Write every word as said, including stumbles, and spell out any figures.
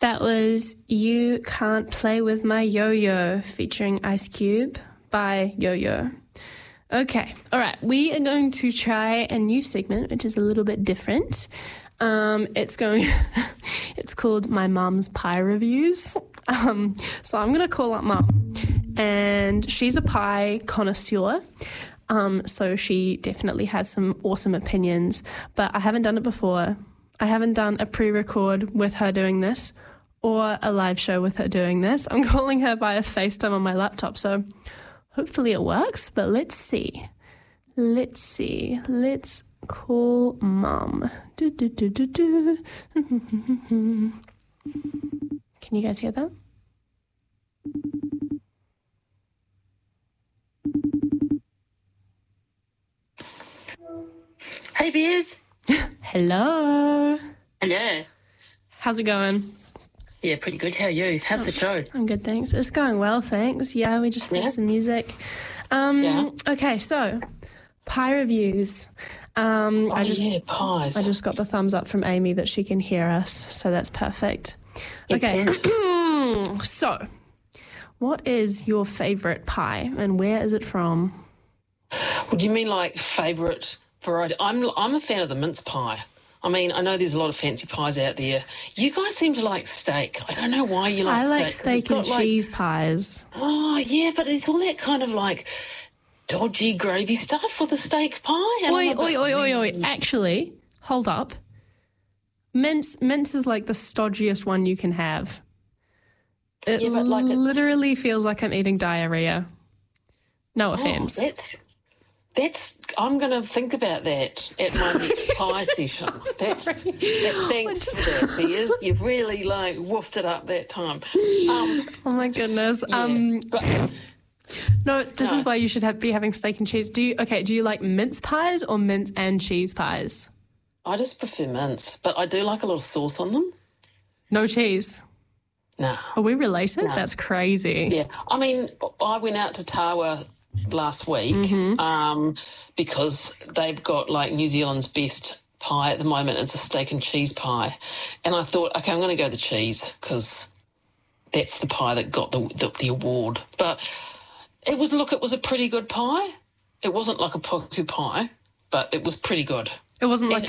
That was You Can't Play With My Yo-Yo featuring Ice Cube by Yo-Yo. Okay, all right. We are going to try a new segment, which is a little bit different. Um, it's going, it's called My Mum's Pie Reviews. Um, so I'm going to call up Mum, and she's a pie connoisseur. Um, so she definitely has some awesome opinions, but I haven't done it before. I haven't done a pre-record with her doing this or a live show with her doing this. I'm calling her via FaceTime on my laptop, so hopefully it works, but let's see. Let's see. Let's call Mum. Do, do, do, do, do. Can you guys hear that? Hey, Beers. Hello. Hello. How's it going? Yeah, pretty good. How are you? How's oh, the show? I'm good, thanks. It's going well, thanks. Yeah, we just played yeah. some music. Um, yeah. Okay, so pie reviews. Um, oh, I just, yeah, pies. I just got the thumbs up from Amy that she can hear us, so that's perfect. Okay, so what is your favourite pie and where is it from? Well, do you mean like favourite variety? I'm I'm a fan of the mince pie. I mean, I know there's a lot of fancy pies out there. You guys seem to like steak. I don't know why you like I steak. like steak and got, cheese like, pies. Oh, yeah, but it's all that kind of like dodgy gravy stuff for the steak pie. Oi, oi, oi, oi, oi. Actually, hold up. Mince, mince is like the stodgiest one you can have. It yeah, but like literally it, feels like I'm eating diarrhea. No offence. Oh, that's... That's. I'm going to think about that at my next pie session. That's, that, thanks just... for that, Beers. You've really like woofed it up that time. Um, oh my goodness. Yeah, um, but, no, this no. is why you should have, be having steak and cheese. Do you? Okay. Do you like mince pies or mince and cheese pies? I just prefer mince, but I do like a little sauce on them. No cheese. No. Are we related? No. That's crazy. Yeah. I mean, I went out to Tawa last week mm-hmm. um, because they've got like New Zealand's best pie at the moment. It's a steak and cheese pie. And I thought, okay, I'm going to go the cheese because that's the pie that got the, the the award. But it was, look, it was a pretty good pie. It wasn't like a poku pie, but it was pretty good. It wasn't and like